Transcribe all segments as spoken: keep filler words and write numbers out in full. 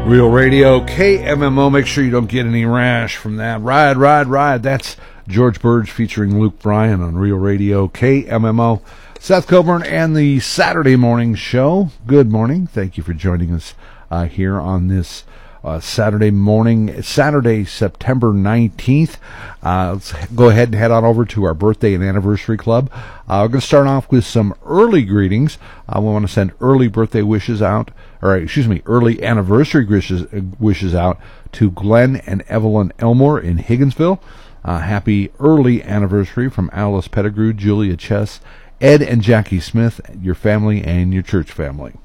Real Radio, K M M O. Make sure you don't get any rash from that. Ride, ride, ride. That's George Burge featuring Luke Bryan on Real Radio, K M M O. Seth Coburn and the Saturday Morning Show. Good morning. Thank you for joining us uh, here on this uh, Saturday morning, Saturday, September nineteenth. Uh, let's go ahead and head on over to our birthday and anniversary club. Uh, we're going to start off with some early greetings. Uh, we want to send early birthday wishes out, or excuse me, early anniversary wishes, wishes out to Glenn and Evelyn Elmore in Higginsville. Uh, happy early anniversary from Alice Pettigrew, Julia Chess, Ed and Jackie Smith, your family and your church family.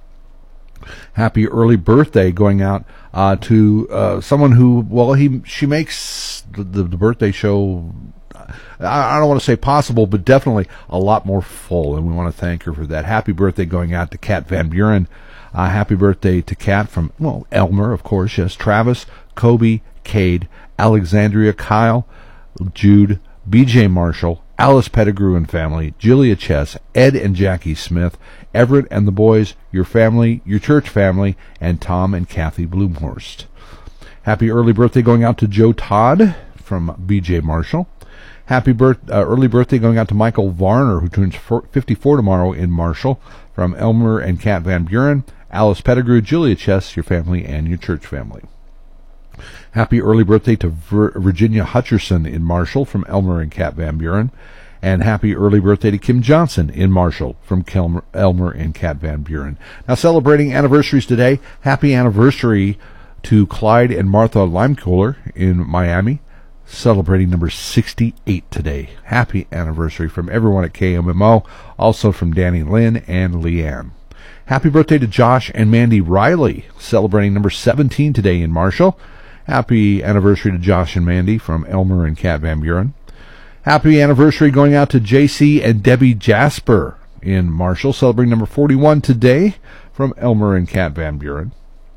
Happy early birthday going out uh, to uh, someone who, well, he she makes the, the, the birthday show, I, I don't want to say possible, but definitely a lot more full, and we want to thank her for that. Happy birthday going out to Kat Van Buren. Uh, happy birthday to Kat from, well, Elmer, of course, yes, Travis, Kobe, Cade, Alexandria, Kyle, Jude, B J Marshall, Alice Pettigrew and family, Julia Chess, Ed and Jackie Smith, Everett and the boys, your family, your church family, and Tom and Kathy Bloomhorst. Happy early birthday going out to Joe Todd from B J Marshall. Happy birth, uh, early birthday going out to Michael Varner, who turns fifty-four tomorrow in Marshall, from Elmer and Kat Van Buren, Alice Pettigrew, Julia Chess, your family, and your church family. Happy early birthday to Vir- Virginia Hutcherson in Marshall from Elmer and Kat Van Buren. And happy early birthday to Kim Johnson in Marshall from Kelmer, Elmer and Kat Van Buren. Now celebrating anniversaries today. Happy anniversary to Clyde and Martha Limecooler in Miami, celebrating number sixty-eight today. Happy anniversary from everyone at K M M O, also from Danny Lynn and Leanne. Happy birthday to Josh and Mandy Riley, celebrating number seventeen today in Marshall. Happy anniversary to Josh and Mandy from Elmer and Kat Van Buren. Happy anniversary going out to J C and Debbie Jasper in Marshall, celebrating number forty-one today from Elmer and Kat Van Buren.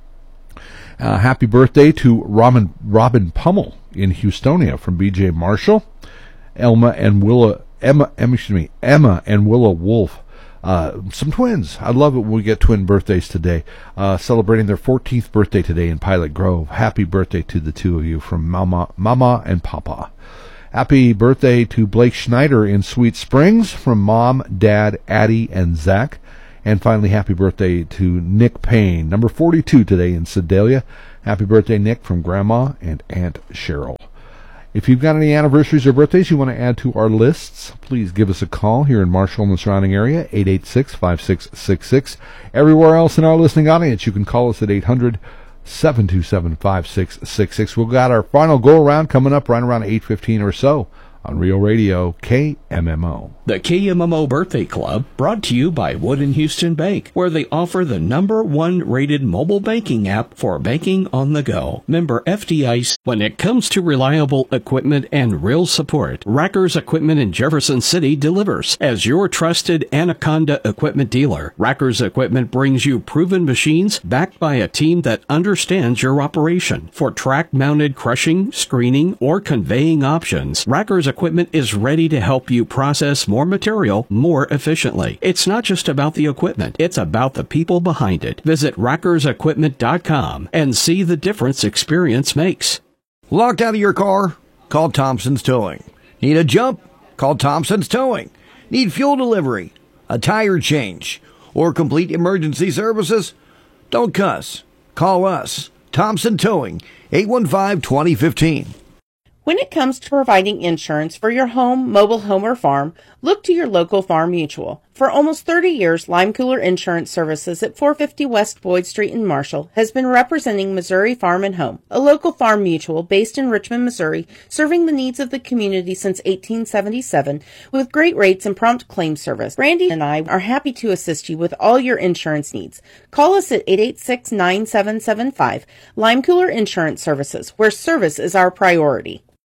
Uh, happy birthday to Robin, Robin Pummel in Houstonia from B J Marshall. Elma and Willa, Emma, Emma, excuse me, Emma and Willa Wolf. Uh, some twins. I love it when we get twin birthdays today. Uh, celebrating their fourteenth birthday today in Pilot Grove. Happy birthday to the two of you from Mama, Mama and Papa. Happy birthday to Blake Schneider in Sweet Springs from Mom, Dad, Addie, and Zach. And finally, happy birthday to Nick Payne, number forty-two today in Sedalia. Happy birthday, Nick, from Grandma and Aunt Cheryl. If you've got any anniversaries or birthdays you want to add to our lists, please give us a call here in Marshall and the surrounding area, eight eight six, five six six six. Everywhere else in our listening audience, you can call us at eight hundred, seven two seven, five six six six. We've got our final go-around coming up right around eight fifteen or so on Real Radio, K M M O. The K M M O Birthday Club, brought to you by Wood and Houston Bank, where they offer the number one rated mobile banking app for banking on the go. Member F D I C. When it comes to reliable equipment and real support, Rackers Equipment in Jefferson City delivers. As your trusted Anaconda equipment dealer, Rackers Equipment brings you proven machines backed by a team that understands your operation. For track-mounted crushing, screening, or conveying options, Rackers Equipment is ready to help you process more material more efficiently. It's not just about the equipment, it's about the people behind it. Visit rackers equipment dot com and see the difference experience makes. Locked out of your car? Call Thompson's Towing. Need a jump? Call Thompson's Towing. Need fuel delivery, a tire change, or complete emergency services? Don't cuss. Call us. Thompson Towing, eight one five, two oh one five. When it comes to providing insurance for your home, mobile home, or farm, look to your local Farm Mutual. For almost thirty years, Lime Cooler Insurance Services at four fifty West Boyd Street in Marshall has been representing Missouri Farm and Home, a local farm mutual based in Richmond, Missouri, serving the needs of the community since eighteen seventy-seven with great rates and prompt claim service. Brandy and I are happy to assist you with all your insurance needs. Call us at eight eight six, nine seven seven five. Lime Cooler Insurance Services, where service is our priority.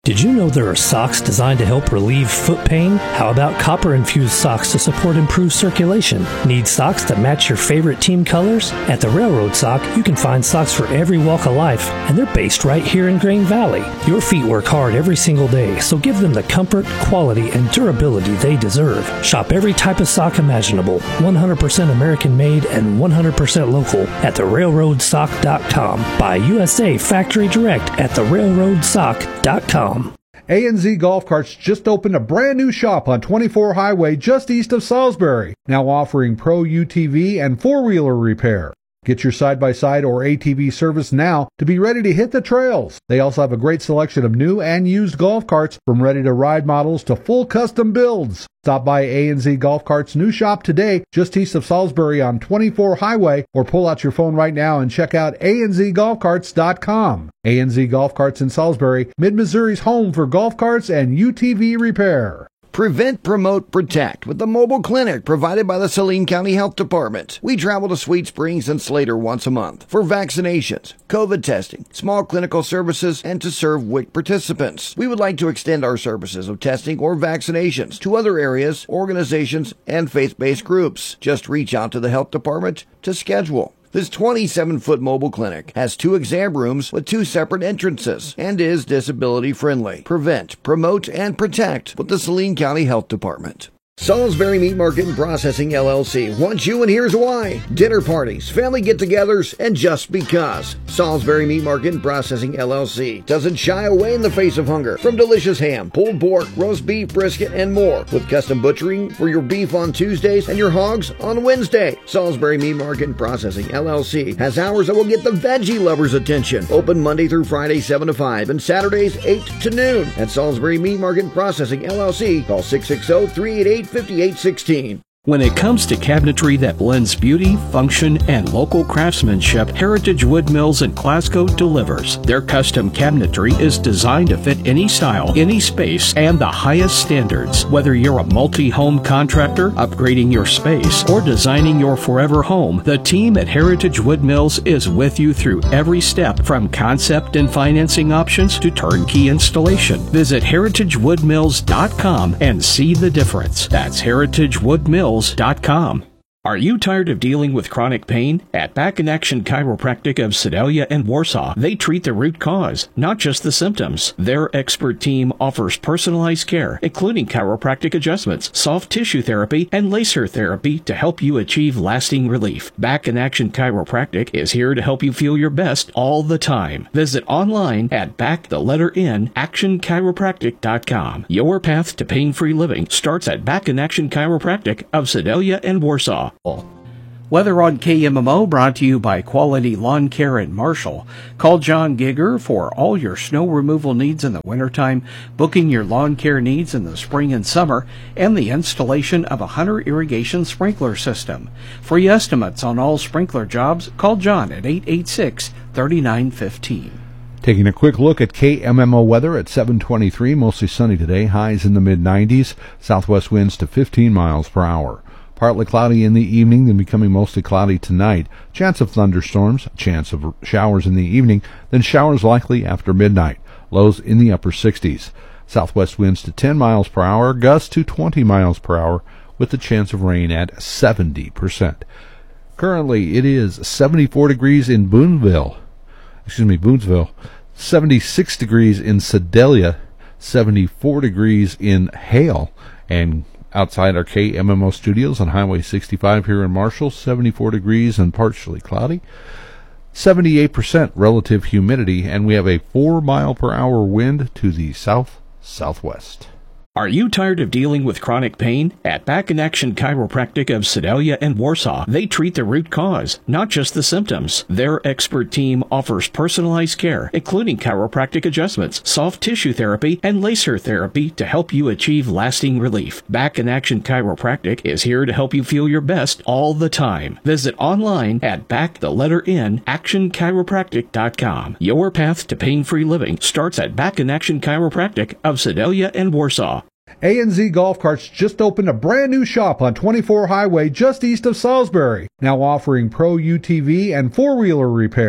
Did you know there are socks designed to help relieve foot pain? How about copper-infused socks to support improved circulation? Need socks that match your favorite team colors? At the Railroad Sock, you can find socks for every walk of life, and they're based right here in Grain Valley. Your feet work hard every single day, so give them the comfort, quality, and durability they deserve. Shop every type of sock imaginable, one hundred percent American-made and one hundred percent local at the railroad sock dot com. Buy U S A Factory Direct at the railroad sock dot com. A and Z Golf Carts just opened a brand new shop on twenty-four Highway just east of Salisbury, now offering pro U T V and four-wheeler repair. Get your side-by-side or A T V service now to be ready to hit the trails. They also have a great selection of new and used golf carts, from ready-to-ride models to full custom builds. Stop by A and Z Golf Carts' new shop today, just east of Salisbury on twenty-four Highway, or pull out your phone right now and check out A and Z golf carts dot com. A and Z Golf Carts in Salisbury, Mid-Missouri's home for golf carts and U T V repair. Prevent, Promote, Protect with the mobile clinic provided by the Saline County Health Department. We travel to Sweet Springs and Slater once a month for vaccinations, COVID testing, small clinical services, and to serve W I C participants. We would like to extend our services of testing or vaccinations to other areas, organizations, and faith-based groups. Just reach out to the health department to schedule. This twenty-seven foot mobile clinic has two exam rooms with two separate entrances and is disability friendly. Prevent, Promote, and Protect with the Saline County Health Department. Salisbury Meat Market and Processing L L C wants you, and here's why. Dinner parties, family get-togethers, and just because. Salisbury Meat Market and Processing L L C doesn't shy away in the face of hunger. From delicious ham, pulled pork, roast beef, brisket, and more, with custom butchering for your beef on Tuesdays and your hogs on Wednesday. Salisbury Meat Market and Processing L L C has hours that will get the veggie lovers' attention. Open Monday through Friday, seven to five, and Saturdays, eight to noon. At Salisbury Meat Market and Processing L L C, call six six zero, three eight eight, five eight one six. When it comes to cabinetry that blends beauty, function, and local craftsmanship, Heritage Wood Mills in Glasgow delivers. Their custom cabinetry is designed to fit any style, any space, and the highest standards. Whether you're a multi-home contractor, upgrading your space, or designing your forever home, the team at Heritage Wood Mills is with you through every step, from concept and financing options to turnkey installation. Visit heritage wood mills dot com and see the difference. That's heritage wood mills dot com. Are you tired of dealing with chronic pain? At Back in Action Chiropractic of Sedalia and Warsaw, they treat the root cause, not just the symptoms. Their expert team offers personalized care, including chiropractic adjustments, soft tissue therapy, and laser therapy to help you achieve lasting relief. Back in Action Chiropractic is here to help you feel your best all the time. Visit online at back the letter N action chiropractic dot com. Your path to pain-free living starts at Back in Action Chiropractic of Sedalia and Warsaw. Weather on K M M O brought to you by Quality Lawn Care in Marshall. Call John Gigger for all your snow removal needs in the wintertime, booking your lawn care needs in the spring and summer, and the installation of a Hunter irrigation sprinkler system. Free estimates on all sprinkler jobs, call John at eight eight six, three nine one five. Taking a quick look at K M M O weather at seven twenty-three, mostly sunny today, highs in the mid nineties, southwest winds to fifteen miles per hour. Partly cloudy in the evening, then becoming mostly cloudy tonight. Chance of thunderstorms, chance of showers in the evening, then showers likely after midnight. Lows in the upper sixties. Southwest winds to ten miles per hour, gusts to twenty miles per hour, with the chance of rain at seventy percent. Currently, it is seventy-four degrees in Boonville, excuse me, Boonesville, seventy-six degrees in Sedalia, seventy-four degrees in Hale, and outside our K M M O studios on Highway sixty-five here in Marshall, seventy-four degrees and partially cloudy, seventy-eight percent relative humidity, and we have a four mile per hour wind to the south-southwest. Are you tired of dealing with chronic pain? At Back in Action Chiropractic of Sedalia and Warsaw, they treat the root cause, not just the symptoms. Their expert team offers personalized care, including chiropractic adjustments, soft tissue therapy, and laser therapy to help you achieve lasting relief. Back in Action Chiropractic is here to help you feel your best all the time. Visit online at back the letter N action chiropractic dot com. Your path to pain-free living starts at Back in Action Chiropractic of Sedalia and Warsaw. A and Z Golf Carts just opened a brand new shop on twenty-four Highway just east of Salisbury, now offering pro U T V and four-wheeler repair.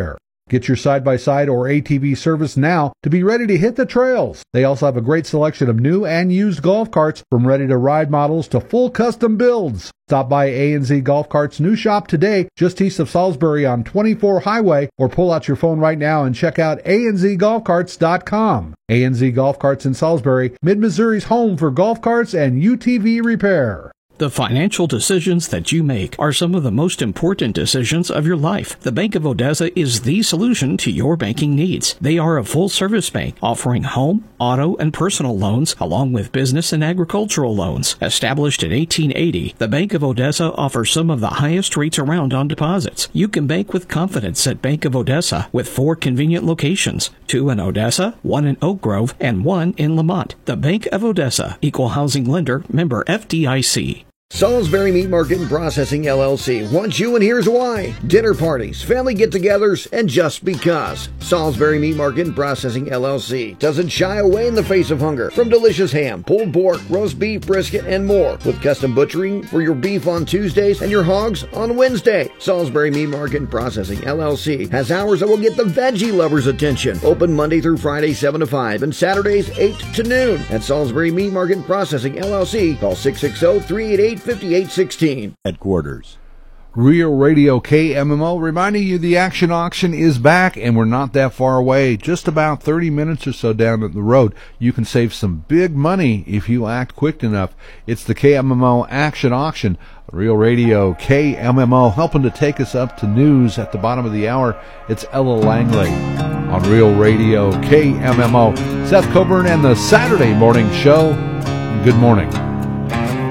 Get your side-by-side or A T V service now to be ready to hit the trails. They also have a great selection of new and used golf carts, from ready-to-ride models to full custom builds. Stop by A and Z Golf Carts' new shop today, just east of Salisbury on twenty-four Highway, or pull out your phone right now and check out A N Z golf carts dot com. A and Z Golf Carts in Salisbury, Mid-Missouri's home for golf carts and U T V repair. The financial decisions that you make are some of the most important decisions of your life. The Bank of Odessa is the solution to your banking needs. They are a full-service bank offering home, auto, and personal loans, along with business and agricultural loans. Established in eighteen eighty, the Bank of Odessa offers some of the highest rates around on deposits. You can bank with confidence at Bank of Odessa with four convenient locations, two in Odessa, one in Oak Grove, and one in Lamont. The Bank of Odessa, Equal Housing Lender, member F D I C. Salisbury Meat Market and Processing, L L C wants you, and here's why. Dinner parties, family get-togethers, and just because. Salisbury Meat Market and Processing, L L C doesn't shy away in the face of hunger. From delicious ham, pulled pork, roast beef, brisket, and more, with custom butchering for your beef on Tuesdays and your hogs on Wednesday. Salisbury Meat Market and Processing, L L C has hours that will get the veggie lovers' attention. Open Monday through Friday, seven to five, and Saturdays, eight to noon. At Salisbury Meat Market and Processing, L L C, call six six zero, three eight eight, five eight one six. Headquarters. Real Radio K M M O reminding you the action auction is back, and we're not that far away, just about thirty minutes or so down the road. You can save some big money if you act quick enough. It's the K M M O Action Auction. Real Radio K M M O helping to take us up to news at the bottom of the hour. It's Ella Langley on Real Radio K M M O. Seth Coburn and the Saturday Morning Show. Good morning.